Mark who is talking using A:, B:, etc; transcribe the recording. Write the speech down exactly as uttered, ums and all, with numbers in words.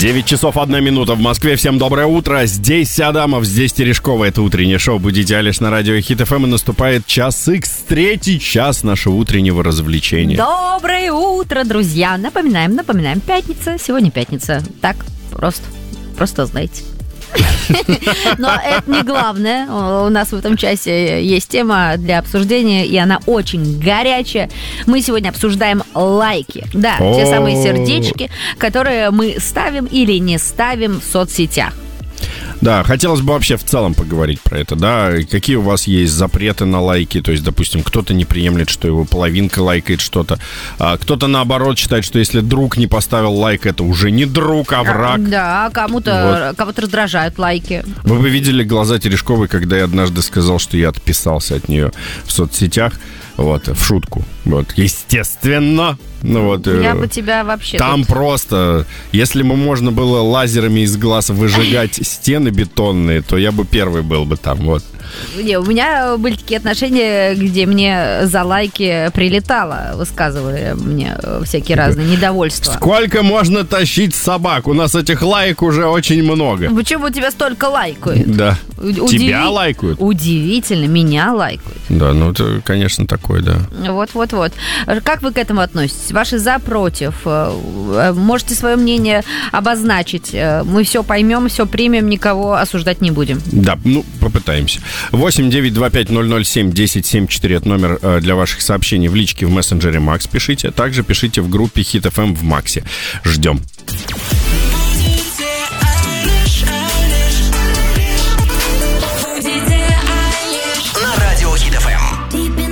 A: девять часов одна минута в Москве. Всем доброе утро. Здесь Адамов, здесь Терешкова. Это утреннее шоу «Будите Алиш» на радио Хит эф эм. И наступает час икс, третий час нашего утреннего развлечения.
B: Доброе утро, друзья. Напоминаем, напоминаем. Пятница. Сегодня пятница. Так, просто, просто знаете. Но это не главное. У нас в этом часе есть тема для обсуждения, и она очень горячая. Мы сегодня обсуждаем лайки. Да, те самые сердечки, которые мы ставим или не ставим в соцсетях.
A: Да, хотелось бы вообще в целом поговорить про это, да, какие у вас есть запреты на лайки, то есть, допустим, кто-то не приемлет, что его половинка лайкает что-то, а кто-то, наоборот, считает, что если друг не поставил лайк, это уже не друг, а враг.
B: Да, кому-то, вот. Кого-то раздражают лайки.
A: Вы бы видели глаза Терешковой, когда я однажды сказал, что я отписался от нее в соцсетях, вот, в шутку, вот, естественно. Ну, вот,
B: я бы тебя вообще...
A: Там тут... просто, если бы можно было лазерами из глаз выжигать стены бетонные, то я бы первый был бы там, вот.
B: Не, у меня были такие отношения, где мне за лайки прилетало, высказывали мне всякие разные недовольства.
A: Сколько можно тащить собак? У нас этих лайк уже очень много.
B: Почему тебя столько лайкают?
A: Да.
B: Удив...
A: Тебя лайкают?
B: Удивительно, меня лайкают.
A: Да, ну это, конечно, такое, да.
B: Вот-вот-вот. Как вы к этому относитесь? Ваши за, против? Можете свое мнение обозначить. Мы все поймем, все примем, никого осуждать не будем.
A: Да, ну, попытаемся. восемь девять два пять ноль ноль семь десять семь четыре. Это номер э, для ваших сообщений в личке в мессенджере Макс. Пишите. Также пишите в группе Хит эф эм в Максе. Ждем.